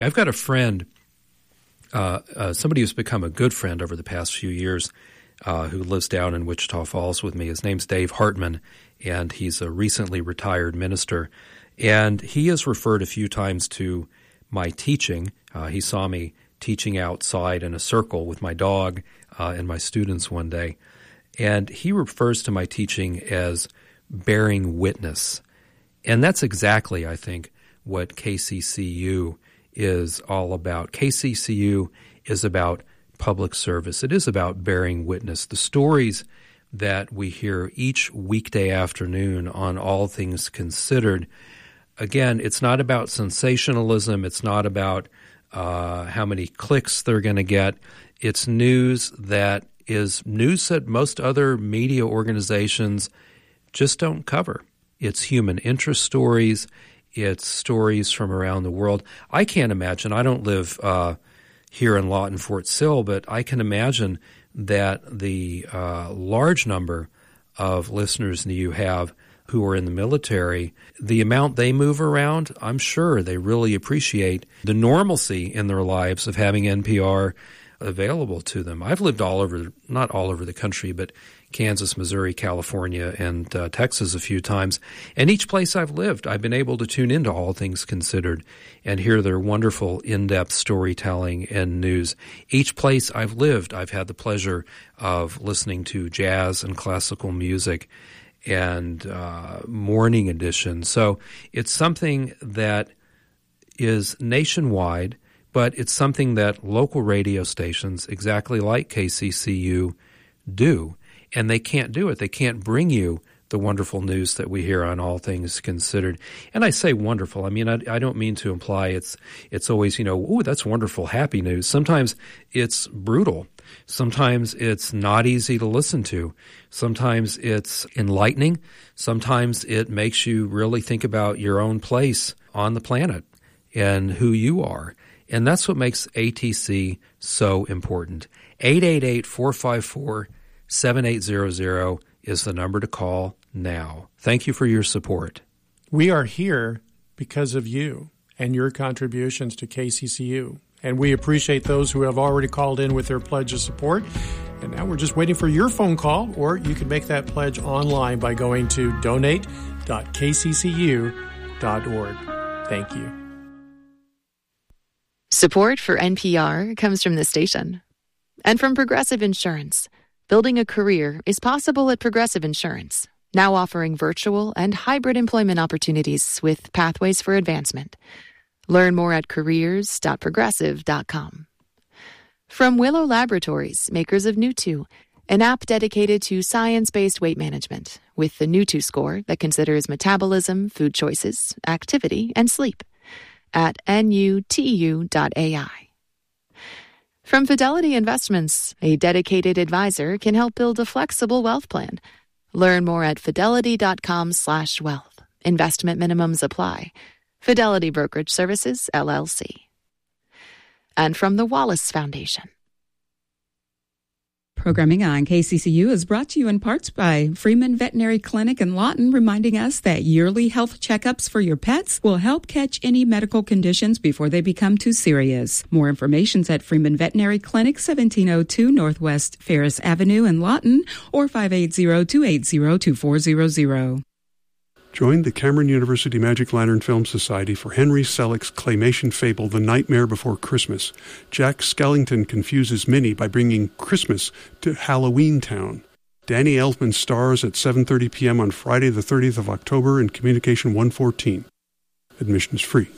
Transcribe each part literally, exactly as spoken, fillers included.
I've got a friend, uh, uh, somebody who's become a good friend over the past few years, uh, who lives down in Wichita Falls with me. His name's Dave Hartman, and he's a recently retired minister. And he has referred a few times to my teaching. Uh, he saw me teaching outside in a circle with my dog uh, and my students one day. And he refers to my teaching as bearing witness. And that's exactly, I think, what K C C U is all about. K C C U is about public service. It is about bearing witness. The stories that we hear each weekday afternoon on All Things Considered, again, it's not about sensationalism. It's not about uh, how many clicks they're going to get. It's news that is news that most other media organizations just don't cover. It's human interest stories. It's stories from around the world. I can't imagine. I don't live uh, here in Lawton, Fort Sill, but I can imagine that the uh, large number of listeners that you have who are in the military, the amount they move around, I'm sure they really appreciate the normalcy in their lives of having N P R available to them. I've lived all over, not all over the country, but Kansas, Missouri, California, and uh, Texas a few times. And each place I've lived, I've been able to tune into All Things Considered and hear their wonderful in-depth storytelling and news. Each place I've lived, I've had the pleasure of listening to jazz and classical music and uh, morning edition. So it's something that is nationwide, but it's something that local radio stations, exactly like K C C U, do. And they can't do it. They can't bring you the wonderful news that we hear on All Things Considered. And I say wonderful. I mean, I, I don't mean to imply it's it's always, you know, oh, that's wonderful, happy news. Sometimes it's brutal. Sometimes it's not easy to listen to. Sometimes it's enlightening. Sometimes it makes you really think about your own place on the planet and who you are. And that's what makes A T C so important. eight eight eight, four five four, seven eight zero zero is the number to call now. Thank you for your support. We are here because of you and your contributions to K C C U. And we appreciate those who have already called in with their pledge of support. And now we're just waiting for your phone call, or you can make that pledge online by going to donate dot k c c u dot org. Thank you. Support for N P R comes from this station and from Progressive Insurance. Building a career is possible at Progressive Insurance, now offering virtual and hybrid employment opportunities with pathways for advancement. Learn more at careers dot progressive dot com. From Willow Laboratories, makers of Nutu, an app dedicated to science-based weight management with the Nutu score that considers metabolism, food choices, activity, and sleep at N U T U dot A I. From Fidelity Investments, a dedicated advisor can help build a flexible wealth plan. Learn more at fidelity dot com slash wealth. Investment minimums apply. Fidelity Brokerage Services, L L C. And from the Wallace Foundation. Programming on K C C U is brought to you in parts by Freeman Veterinary Clinic in Lawton, reminding us that yearly health checkups for your pets will help catch any medical conditions before they become too serious. More information's at Freeman Veterinary Clinic, seventeen oh two Northwest Ferris Avenue in Lawton, or five eight zero, two eight zero, two four zero zero. Join the Cameron University Magic Lantern Film Society for Henry Selick's claymation fable, The Nightmare Before Christmas. Jack Skellington confuses Minnie by bringing Christmas to Halloween Town. Danny Elfman stars at seven thirty p.m. on Friday the thirtieth of October in Communication one fourteen. Admission is free.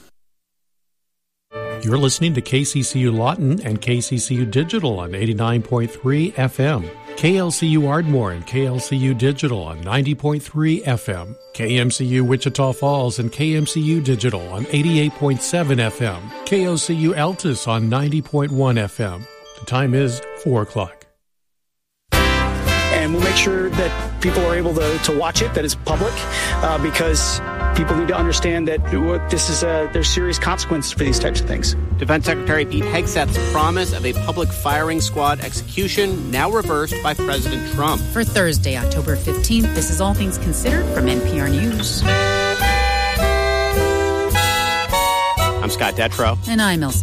You're listening to K C C U Lawton and K C C U Digital on eighty-nine point three F M. K L C U Ardmore and K L C U Digital on ninety point three F M. K M C U Wichita Falls and K M C U Digital on eighty-eight point seven F M. K O C U Altus on ninety point one F M. The time is four o'clock. And we'll make sure that people are able to, to watch it, that it's public, uh, because people need to understand that this is a, there's serious consequences for these types of things. Defense Secretary Pete Hegseth's promise of a public firing squad execution now reversed by President Trump. For Thursday, October fifteenth, this is All Things Considered from N P R News. I'm Scott Detrow. And I'm Elsie.